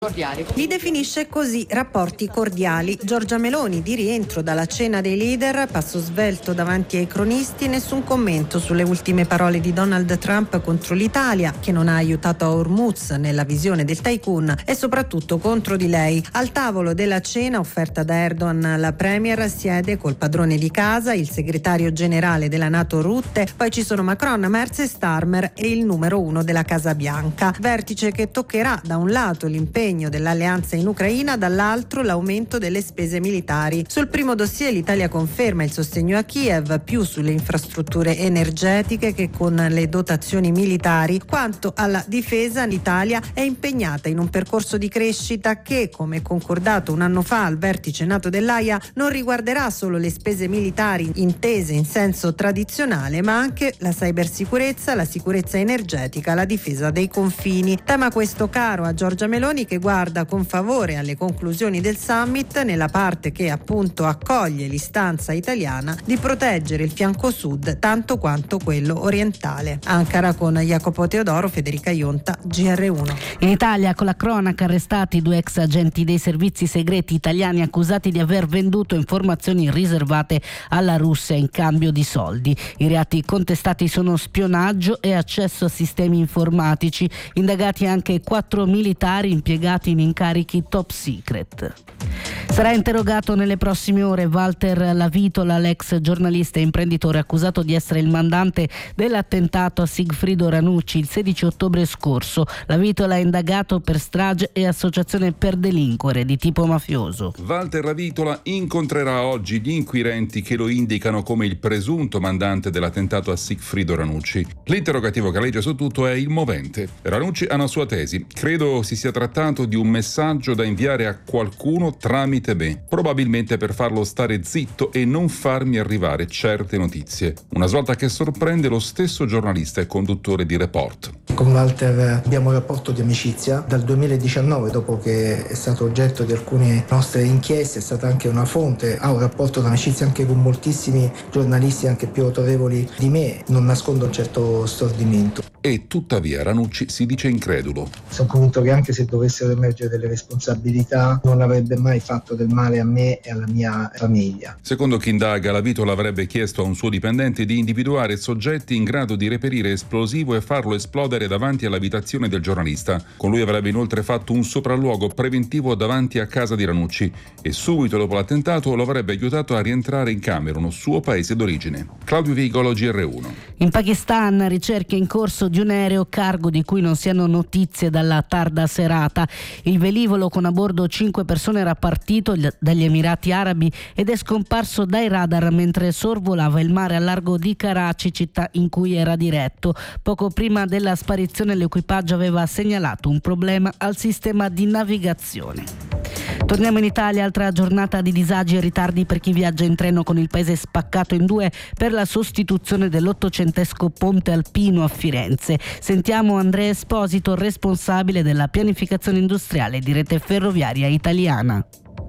Li definisce così rapporti cordiali. Giorgia Meloni, di rientro dalla cena dei leader, passo svelto davanti ai cronisti, nessun commento sulle ultime parole di Donald Trump contro l'Italia, che non ha aiutato Hormuz nella visione del tycoon, e soprattutto contro di lei. Al tavolo della cena offerta da Erdogan, la premier siede col padrone di casa, il segretario generale della NATO Rutte, poi ci sono Macron, Merz e Starmer e il numero 1 della Casa Bianca. Vertice che toccherà da un lato l'impegno dell'alleanza in Ucraina, dall'altro l'aumento delle spese militari. Sul primo dossier l'Italia conferma il sostegno a Kiev, più sulle infrastrutture energetiche che con le dotazioni militari. Quanto alla difesa, l'Italia è impegnata in un percorso di crescita che, come concordato un anno fa al vertice NATO dell'Aia, non riguarderà solo le spese militari intese in senso tradizionale, ma anche la cybersicurezza, la sicurezza energetica, la difesa dei confini. Tema questo caro a Giorgia Meloni, che guarda con favore alle conclusioni del summit nella parte che appunto accoglie l'istanza italiana di proteggere il fianco sud tanto quanto quello orientale. Ankara con Jacopo Teodoro, Federica Ionta, GR1. In Italia, con la cronaca, arrestati 2 ex agenti dei servizi segreti italiani accusati di aver venduto informazioni riservate alla Russia in cambio di soldi. I reati contestati sono spionaggio e accesso a sistemi informatici. Indagati anche 4 militari impiegati in incarichi top secret. Sarà interrogato nelle prossime ore Walter Lavitola, l'ex giornalista e imprenditore accusato di essere il mandante dell'attentato a Sigfrido Ranucci il 16 ottobre scorso. Lavitola è indagato per strage e associazione per delinquere di tipo mafioso. Walter Lavitola incontrerà oggi gli inquirenti che lo indicano come il presunto mandante dell'attentato a Sigfrido Ranucci. L'interrogativo che legge su tutto è il movente. Ranucci ha una sua tesi. Credo si sia trattato di un messaggio da inviare a qualcuno tramite me, probabilmente per farlo stare zitto e non farmi arrivare certe notizie. Una svolta che sorprende lo stesso giornalista e conduttore di Report. Con Walter abbiamo un rapporto di amicizia dal 2019, dopo che è stato oggetto di alcune nostre inchieste, è stata anche una fonte, ha un rapporto d'amicizia anche con moltissimi giornalisti anche più autorevoli di me, non nascondo un certo stordimento. E tuttavia Ranucci si dice incredulo. Sono convinto che anche se dovessero emergere delle responsabilità non avrebbe mai fatto del male a me e alla mia famiglia. Secondo chi indaga, Lavitola avrebbe chiesto a un suo dipendente di individuare soggetti in grado di reperire esplosivo e farlo esplodere davanti all'abitazione del giornalista. Con lui avrebbe inoltre fatto un sopralluogo preventivo davanti a casa di Ranucci e subito dopo l'attentato lo avrebbe aiutato a rientrare in Camerun, suo paese d'origine. Claudio Vigolo, GR1. In Pakistan, ricerche in corso di un aereo cargo di cui non si hanno notizie dalla tarda serata. Il velivolo con a bordo 5 persone era partito dagli Emirati Arabi ed è scomparso dai radar mentre sorvolava il mare a largo di Karachi, città in cui era diretto. Poco prima della sparizione l'equipaggio aveva segnalato un problema al sistema di navigazione. Torniamo in Italia, altra giornata di disagi e ritardi per chi viaggia in treno con il paese spaccato in due per la sostituzione dell'ottocentesco ponte alpino a Firenze. Sentiamo Andrea Esposito, responsabile della pianificazione industriale di Rete Ferroviaria Italiana.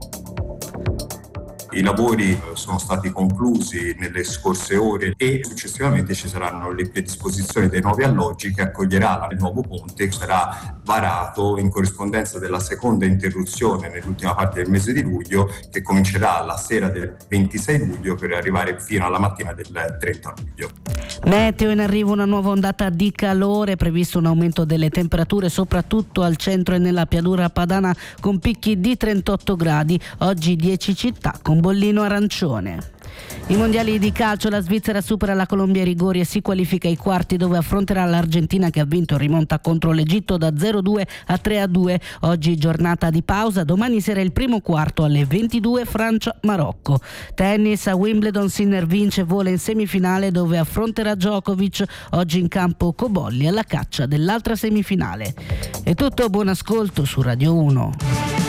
I lavori sono stati conclusi nelle scorse ore e successivamente ci saranno le predisposizioni dei nuovi alloggi che accoglierà il nuovo ponte, che sarà varato in corrispondenza della seconda interruzione nell'ultima parte del mese di luglio, che comincerà la sera del 26 luglio per arrivare fino alla mattina del 30 luglio. Meteo, in arrivo una nuova ondata di calore, previsto un aumento delle temperature soprattutto al centro e nella pianura padana con picchi di 38 gradi, oggi 10 città con bollino arancione. I mondiali di calcio, la Svizzera supera la Colombia ai rigori e si qualifica ai quarti, dove affronterà l'Argentina che ha vinto in rimonta contro l'Egitto da 0-2 a 3-2. Oggi giornata di pausa, domani sera il primo quarto alle 22 Francia-Marocco. Tennis, a Wimbledon Sinner vince e vola in semifinale dove affronterà Djokovic. Oggi in campo Cobolli alla caccia dell'altra semifinale. È tutto, buon ascolto su Radio 1.